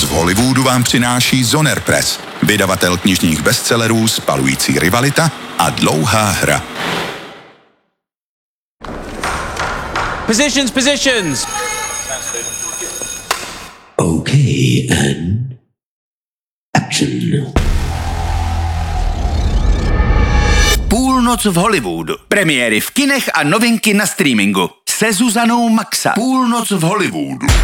v Hollywoodu vám přináší Zoner Press, vydavatel knižních bestsellerů Spalující rivalita a Dlouhá hra. Positions! Okay, and action. Půlnoc v Hollywoodu. Premiéry v kinech a novinky na streamingu. Se Zuzanou Maxa. Půlnoc v Hollywoodu.